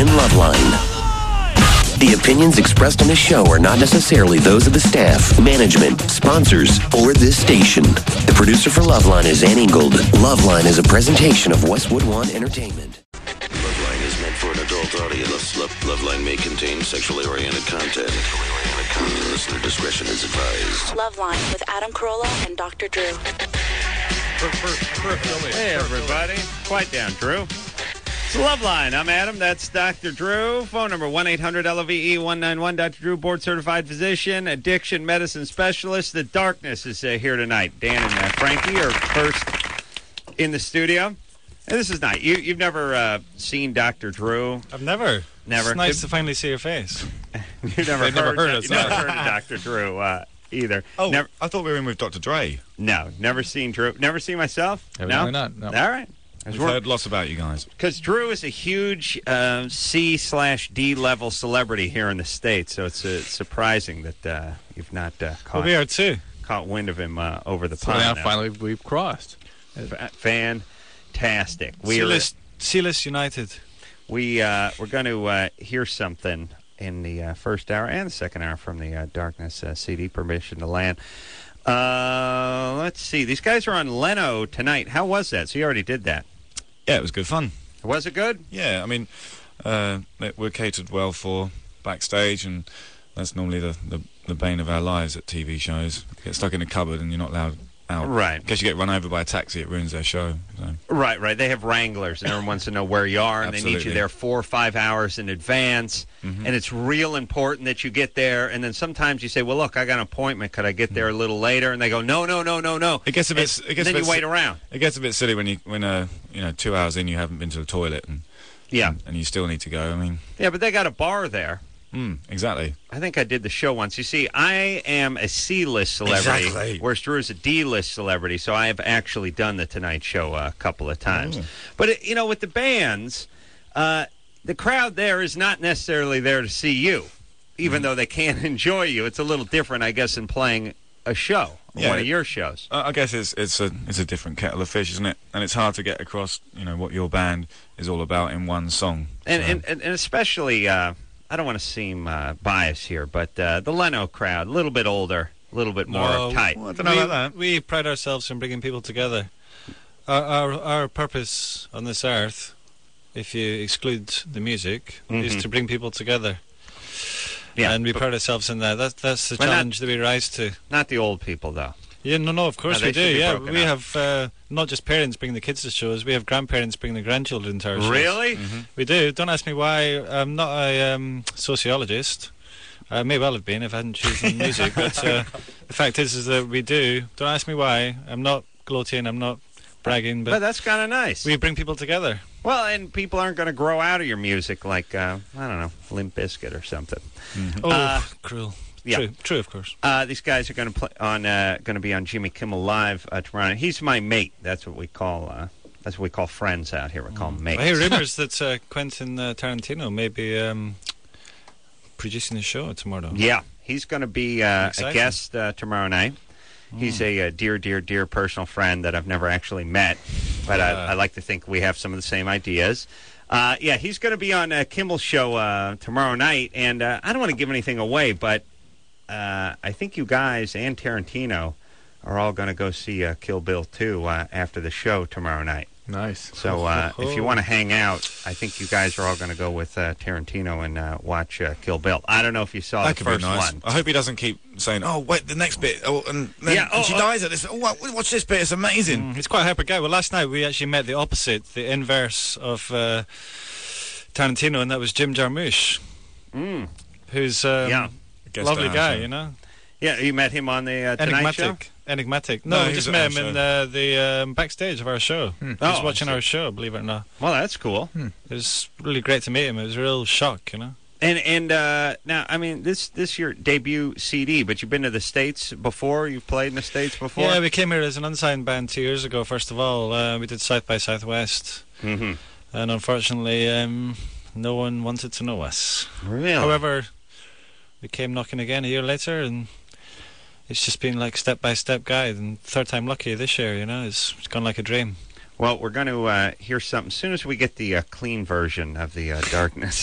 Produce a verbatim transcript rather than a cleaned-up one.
and Loveline. The opinions expressed on this show are not necessarily those of the staff, management, sponsors, or this station. The producer for Loveline is Ann Ingold. Loveline is a presentation of Westwood One Entertainment. Loveline is meant for an adult audience. Love, Loveline may contain sexually oriented content. Listener discretion is advised. Loveline with Adam Carolla and Doctor Drew. Hey, everybody. Quiet down, Drew. It's Loveline. I'm Adam. That's Doctor Drew. Phone number one eight hundred L O V E one nine one. Doctor Drew, board-certified physician, addiction medicine specialist. The darkness is uh, here tonight. Dan and uh, Frankie are first in the studio. And this is nice. You, you've never uh, seen Doctor Drew? I've never. Never. It's nice It, to finally see your face. you've never heard, never heard us, you've never huh? heard of Doctor Drew uh, either. Oh, never, I thought we were in with Doctor Dre. no, never seen Drew. Never seen myself? Evidently no? not, no. All right. We've heard lots about you guys. Because Drew is a huge uh, C slash D level celebrity here in the States, so it's uh, surprising that uh, you've not uh, Well, caught, we are too. caught wind of him uh, over the So now pond. now. finally we've crossed. Fa- Fantastic. We're, Sealess, Sealess United. we, uh, we're going to uh, hear something in the uh, first hour and the second hour from the uh, Darkness uh, C D, Permission to Land. Uh, let's see. These guys are on Leno tonight. How was that? So you already did that. Yeah, it was good fun. Was it good? Yeah, I mean, uh, we're catered well for backstage, and that's normally the, the, the bane of our lives at T V shows. You get stuck in a cupboard and you're not allowed out. Right. In case you get run over by a taxi, it ruins their show. So. Right, right. They have wranglers, and everyone wants to know where you are, and they need you Absolutely. there four or five hours in advance. Mhm. And it's real important that you get there. And then sometimes you say, "Well, look, I got an appointment. Could I get there a little later?" And they go, "No, no, no, no, no." It gets a bit. And It gets then a you bit wait si- around. It gets a bit silly when you when uh you know two hours in you haven't been to the toilet and Yeah, and, and you still need to go. I mean, yeah, but they got a bar there. mm, exactly. I think I did the show once. You see, I am a C-list celebrity, Exactly. whereas Drew is a D-list celebrity, so I have actually done the Tonight Show a couple of times. Mm. But, it, you know, with the bands, uh, the crowd there is not necessarily there to see you, even though they can enjoy you. It's a little different, I guess, in playing a show, Yeah. one of your shows. Uh, I guess it's it's a it's a different kettle of fish, isn't it? And it's hard to get across, you know, what your band is all about in one song. And, So- and, and, and especially, uh, I don't want to seem uh, biased here, but uh, the Leno crowd, a little bit older, a little bit more No, tight. Well, I don't know we, about that. we pride ourselves in bringing people together. Our, our our purpose on this earth, if you exclude the music, is Mhm. to bring people together. Yeah, and we but- pride ourselves in that. That's that's the But not- challenge that we rise to. Not the old people, though. Yeah, no, no, of course No, we they do. should be Yeah, broken we up. have uh, not just parents bringing the kids to shows. We have grandparents bringing the grandchildren to our shows. Really? We do. Don't ask me why. I'm not a um, sociologist. I may well have been if I hadn't chosen music. But uh, the fact is, is that we do. Don't ask me why. I'm not gloating. I'm not bragging. But But that's kind of nice. we bring people together. Well, and people aren't going to grow out of your music like, uh, I don't know, Limp Bizkit or something. Oh, Uh, cruel. yeah. True. True, of course. Uh, these guys are going to play on, uh, going to be on Jimmy Kimmel Live uh, tomorrow night. He's my mate. That's what we call, uh, that's what we call friends out here. We call them mates. I hear rumours that uh, Quentin uh, Tarantino may be um, producing the show tomorrow. Yeah, he's going to be uh, a Exciting. guest uh, tomorrow night. He's a, uh dear, dear, dear personal friend that I've never actually met, but I, Ah. I like to think we have some of the same ideas. Uh, yeah, he's going to be on uh, Kimmel's show uh, tomorrow night, and uh, I don't want to give anything away, but uh, I think you guys and Tarantino are all going to go see uh, Kill Bill two uh, after the show tomorrow night. Nice. So uh, Ho, ho, ho. if you want to hang out, I think you guys are all going to go with uh, Tarantino and uh, watch uh, Kill Bill. I don't know if you saw That the could first be nice. one. I hope he doesn't keep saying, "Oh, wait, the next bit." Oh, and then Yeah, and oh, she oh. dies at this. Oh, wa- watch this bit. It's amazing. Mm, he's quite a hyper guy. Well, last night we actually met the opposite, the inverse of uh, Tarantino, and that was Jim Jarmusch, Mm. who's um, Yeah. Guest lovely at our guy, show. you know, Yeah, you met him on the uh, Tonight Show? enigmatic, enigmatic. No, No, we he just was met at him our in uh, the um, backstage of our show. He was Oh, watching I see. our show, believe it or not. Well, that's cool. It was really great to meet him. It was a real shock, you know. And and uh, now, I mean, this this your debut C D, but you've been to the States before? You've played in the States before? Yeah, we came here as an unsigned band two years ago. First of all, uh, we did South by Southwest, Mm-hmm. and unfortunately, um, no one wanted to know us. Really? However, we came knocking again a year later, and it's just been like step by step guide. And third time lucky this year, you know, it's, it's gone like a dream. Well, we're going to uh, hear something as soon as we get the uh, clean version of the uh, Darkness